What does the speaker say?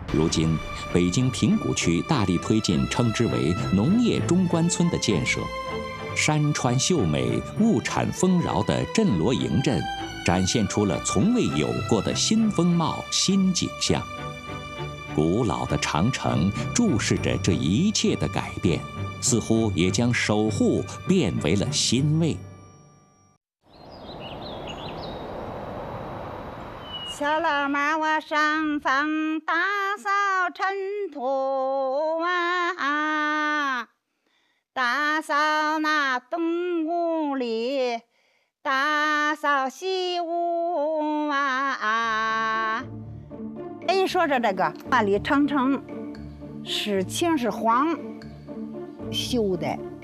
如今，北京平谷区大力推进称之为农业中关村的建设，山川秀美、物产丰饶的镇罗营镇，展现出了从未有过的新风貌、新景象。古老的长城注视着这一切的改变，似乎也将守护变为了欣慰。 小老妈我上房打扫尘土啊，打扫那东屋里，打扫西屋啊。人说着这个万里长城是秦始皇修的。